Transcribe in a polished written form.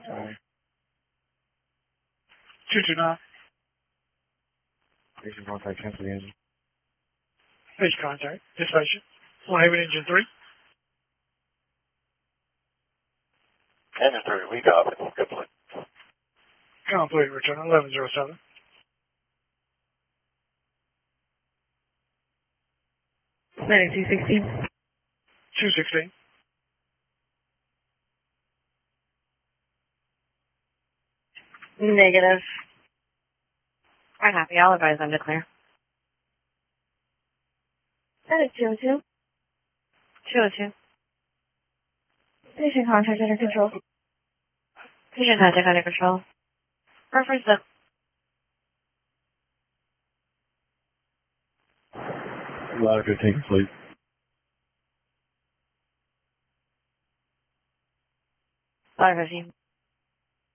Sorry. 229. Station contact, cancel the engine. Station contact. Dispatch. One Haven Engine 3. Engine 3, we got it. Complete. Complete. Return 1107. Ready, 216. 216. Negative. I copy. I'll advise them to clear. That is 202. 202. Station contact under control. Station contact under control. Reference the Ladder 15 complete. Ladder 15.